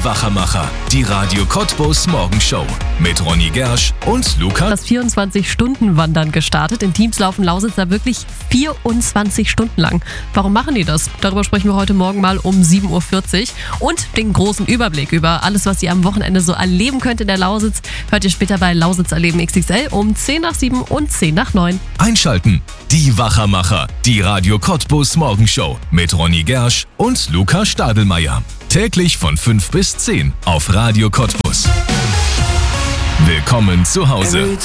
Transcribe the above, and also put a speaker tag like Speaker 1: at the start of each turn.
Speaker 1: Wachermacher, die Radio Cottbus Morgenshow mit Ronny Gersch und Luca.
Speaker 2: Das 24-Stunden-Wandern gestartet. In Teams laufen Lausitzer wirklich 24 Stunden lang. Warum machen die das? Darüber sprechen wir heute Morgen mal um 7.40 Uhr. Und den großen Überblick über alles, was ihr am Wochenende so erleben könnt in der Lausitz, hört ihr später bei Lausitz Erleben XXL um 10 nach 7 und 10 nach 9.
Speaker 1: Einschalten, die Wachermacher, die Radio Cottbus Morgenshow mit Ronny Gersch und Luca Stadelmeier. Täglich von 5 bis 10 auf Radio Cottbus. Willkommen zu Hause.